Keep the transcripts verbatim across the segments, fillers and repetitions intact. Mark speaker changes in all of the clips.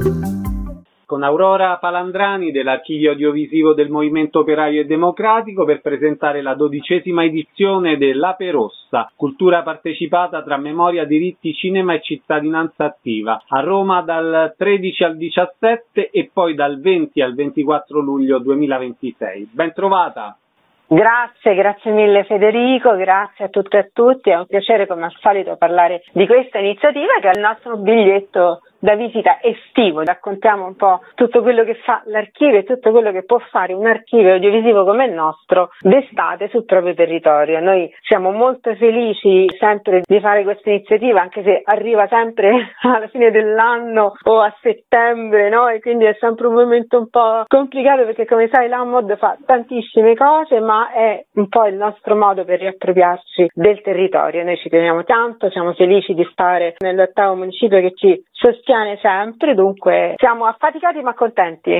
Speaker 1: Con Aurora Palandrani dell'Archivio Audiovisivo del Movimento Operaio e Democratico per presentare la dodicesima edizione dell'Ape Rossa, cultura partecipata tra memoria, diritti, cinema e cittadinanza attiva, a Roma dal tredici al diciassette e poi dal venti al ventiquattro luglio duemilaventisei. Ben trovata!
Speaker 2: Grazie, grazie mille Federico, grazie a tutte e a tutti, è un piacere come al solito parlare di questa iniziativa che è il nostro biglietto da visita estivo. Raccontiamo un po' tutto quello che fa l'archivio e tutto quello che può fare un archivio audiovisivo come il nostro d'estate sul proprio territorio. Noi siamo molto felici sempre di fare questa iniziativa, anche se arriva sempre alla fine dell'anno o a settembre, no? E quindi è sempre un momento un po' complicato perché, come sai, l'AMOD fa tantissime cose, ma è un po' il nostro modo per riappropriarci del territorio. Noi ci teniamo tanto, siamo felici di stare nell'ottavo municipio che ci sostiene sempre, dunque siamo affaticati ma contenti.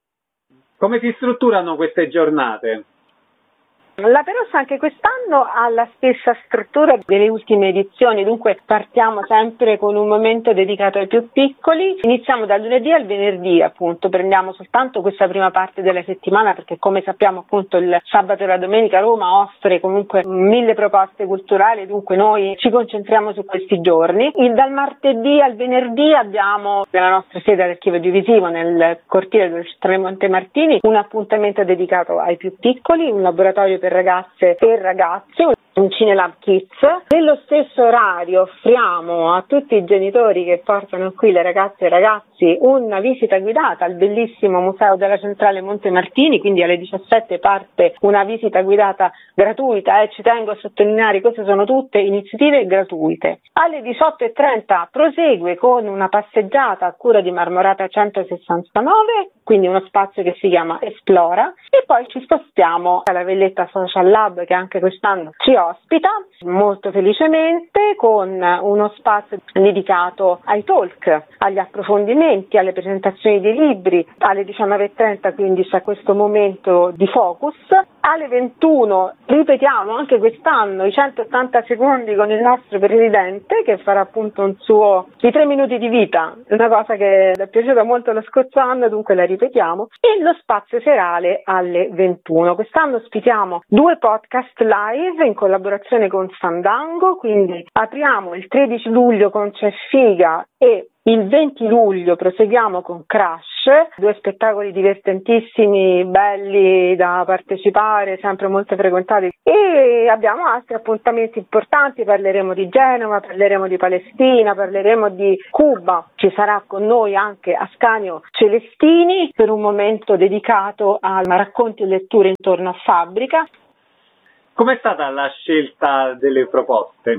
Speaker 1: Come si strutturano queste giornate?
Speaker 2: L'Ape Rossa anche quest'anno ha la stessa struttura delle ultime edizioni, dunque partiamo sempre con un momento dedicato ai più piccoli, iniziamo dal lunedì al venerdì appunto, prendiamo soltanto questa prima parte della settimana perché come sappiamo appunto il sabato e la domenica Roma offre comunque mille proposte culturali, dunque noi ci concentriamo su questi giorni. Il, dal martedì al venerdì abbiamo nella nostra sede all'Archivio Audiovisivo nel cortile del Centrale Montemartini un appuntamento dedicato ai più piccoli, un laboratorio per per ragazze e ragazzi, un Cinelab Kids. Nello stesso orario offriamo a tutti i genitori che portano qui le ragazze e i ragazzi una visita guidata al bellissimo museo della Centrale Montemartini, quindi alle diciassette parte una visita guidata gratuita e eh, ci tengo a sottolineare queste sono tutte iniziative gratuite. Alle diciotto e trenta prosegue con una passeggiata a cura di Marmorata centosessantanove, quindi uno spazio che si chiama Esplora, e poi ci spostiamo alla Villetta Social Lab che anche quest'anno ci ospita molto felicemente con uno spazio dedicato ai talk, agli approfondimenti, alle presentazioni di libri. Alle diciannove e trenta quindi c'è questo momento di focus. Alle ventuno ripetiamo anche quest'anno i centottanta secondi con il nostro presidente che farà appunto un suo i tre minuti di vita, una cosa che è piaciuta molto lo scorso anno, dunque la ripetiamo. E lo spazio serale alle ventuno. Quest'anno ospitiamo due podcast live in collaborazione con Fandango, quindi apriamo il tredici luglio con C'è Figa e il venti luglio proseguiamo con Crash, due spettacoli divertentissimi, belli da partecipare, sempre molto frequentati, e abbiamo altri appuntamenti importanti, parleremo di Genova, parleremo di Palestina, parleremo di Cuba, ci sarà con noi anche Ascanio Celestini per un momento dedicato a racconti e letture intorno a Fabbrica.
Speaker 1: Com'è stata la scelta delle proposte?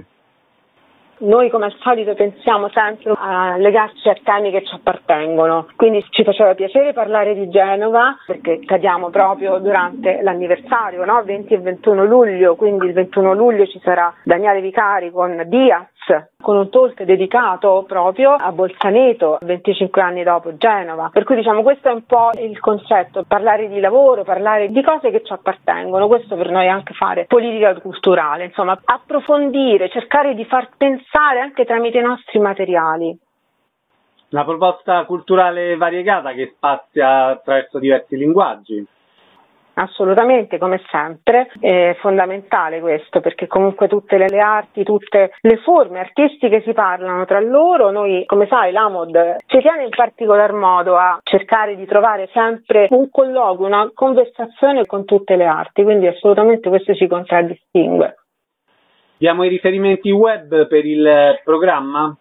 Speaker 2: Noi come al solito pensiamo sempre a legarci a temi che ci appartengono, quindi ci faceva piacere parlare di Genova perché cadiamo proprio durante l'anniversario, no? venti e ventuno luglio, quindi il ventuno luglio ci sarà Daniele Vicari con Diaz, con un talk dedicato proprio a Bolzaneto, venticinque anni dopo Genova, per cui diciamo questo è un po' il concetto, parlare di lavoro, parlare di cose che ci appartengono, questo per noi è anche fare politica culturale, insomma approfondire, cercare di far pensare anche tramite i nostri materiali.
Speaker 1: Una proposta culturale variegata che spazia attraverso diversi linguaggi.
Speaker 2: Assolutamente, come sempre, è fondamentale questo perché comunque tutte le, le arti, tutte le forme artistiche si parlano tra loro. Noi, come sai, l'AMOD ci tiene in particolar modo a cercare di trovare sempre un colloquio, una conversazione con tutte le arti, quindi assolutamente questo ci contraddistingue.
Speaker 1: Diamo i riferimenti web per il programma?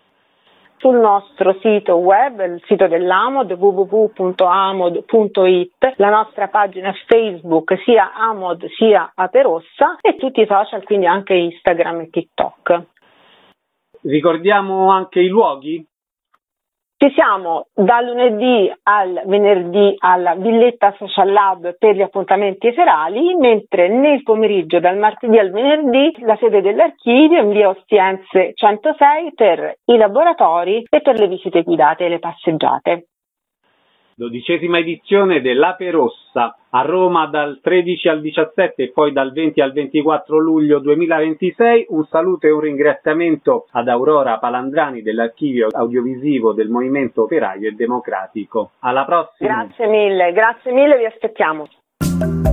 Speaker 2: Sul nostro sito web, il sito dell'AMOD, w w w punto amod punto i t, la nostra pagina Facebook sia AMOD sia Ape Rossa e tutti i social, quindi anche Instagram e TikTok.
Speaker 1: Ricordiamo anche i luoghi?
Speaker 2: Ci siamo dal lunedì al venerdì alla Villetta Social Lab per gli appuntamenti serali, mentre nel pomeriggio dal martedì al venerdì la sede dell'archivio in via Ostiense centosei per i laboratori e per le visite guidate e le passeggiate.
Speaker 1: Dodicesima edizione dell'Ape Rossa a Roma dal tredici al diciassette e poi dal venti al ventiquattro luglio duemilaventisei. Un saluto e un ringraziamento ad Aurora Palandrani dell'Archivio Audiovisivo del Movimento Operaio e Democratico. Alla prossima!
Speaker 2: Grazie mille, grazie mille, vi aspettiamo.